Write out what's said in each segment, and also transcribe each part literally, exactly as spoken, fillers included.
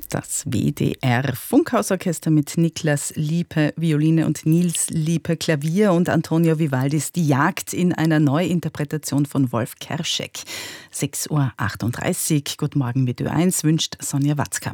Das W D R-Funkhausorchester mit Niklas Liepe Violine und Nils Liepe Klavier und Antonio Vivaldis Die Jagd in einer Neuinterpretation von Wolf Kerschek. sechs Uhr achtunddreißig. Guten Morgen mit Ö eins wünscht Sonja Watzka.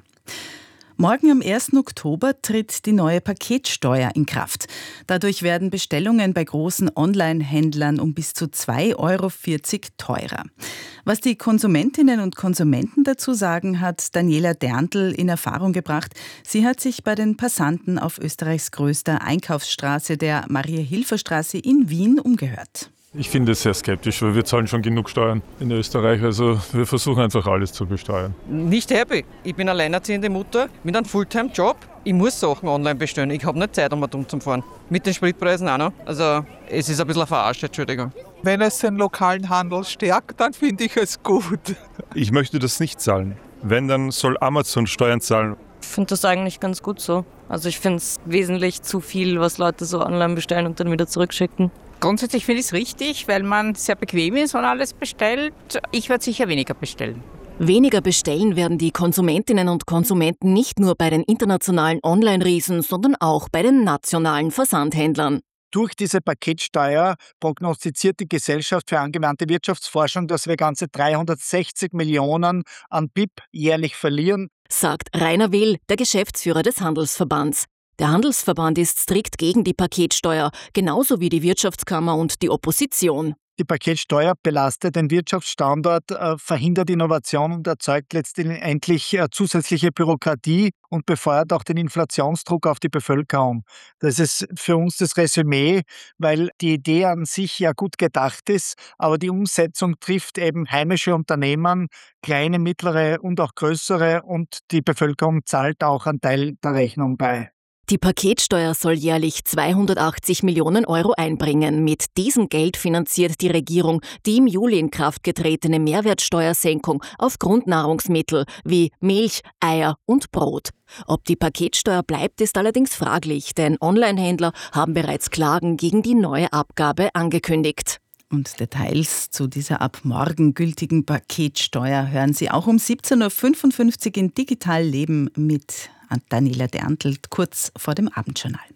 Morgen am ersten Oktober tritt die neue Paketsteuer in Kraft. Dadurch werden Bestellungen bei großen Online-Händlern um bis zu zwei Euro vierzig teurer. Was die Konsumentinnen und Konsumenten dazu sagen, hat Daniela Derntl in Erfahrung gebracht. Sie hat sich bei den Passanten auf Österreichs größter Einkaufsstraße, der Maria-Hilfer-Straße in Wien, umgehört. Ich finde es sehr skeptisch, weil wir zahlen schon genug Steuern in Österreich. Also wir versuchen einfach alles zu besteuern. Nicht happy. Ich bin alleinerziehende Mutter mit einem Fulltime-Job. Ich muss Sachen online bestellen. Ich habe nicht Zeit, um dumm zu fahren. Mit den Spritpreisen auch noch. Also es ist ein bisschen eine Verarsche, Entschuldigung. Wenn es den lokalen Handel stärkt, dann finde ich es gut. Ich möchte das nicht zahlen. Wenn, dann soll Amazon Steuern zahlen. Ich finde das eigentlich ganz gut so. Also ich finde es wesentlich zu viel, was Leute so online bestellen und dann wieder zurückschicken. Grundsätzlich finde ich es richtig, weil man sehr bequem ist und alles bestellt. Ich werde sicher weniger bestellen. Weniger bestellen werden die Konsumentinnen und Konsumenten nicht nur bei den internationalen Online-Riesen, sondern auch bei den nationalen Versandhändlern. Durch diese Paketsteuer prognostiziert die Gesellschaft für angewandte Wirtschaftsforschung, dass wir ganze dreihundertsechzig Millionen an B I P jährlich verlieren, sagt Rainer Will, der Geschäftsführer des Handelsverbands. Der Handelsverband ist strikt gegen die Paketsteuer, genauso wie die Wirtschaftskammer und die Opposition. Die Paketsteuer belastet den Wirtschaftsstandort, äh, verhindert Innovation und erzeugt letztendlich äh, zusätzliche Bürokratie und befeuert auch den Inflationsdruck auf die Bevölkerung. Das ist für uns das Resümee, weil die Idee an sich ja gut gedacht ist, aber die Umsetzung trifft eben heimische Unternehmen, kleine, mittlere und auch größere, und die Bevölkerung zahlt auch einen Teil der Rechnung bei. Die Paketsteuer soll jährlich zweihundertachtzig Millionen Euro einbringen. Mit diesem Geld finanziert die Regierung die im Juli in Kraft getretene Mehrwertsteuersenkung auf Grundnahrungsmittel wie Milch, Eier und Brot. Ob die Paketsteuer bleibt, ist allerdings fraglich, denn Onlinehändler haben bereits Klagen gegen die neue Abgabe angekündigt. Und Details zu dieser ab morgen gültigen Paketsteuer hören Sie auch um siebzehn Uhr fünfundfünfzig in Digital Leben mit Daniela Derntl kurz vor dem Abendjournal.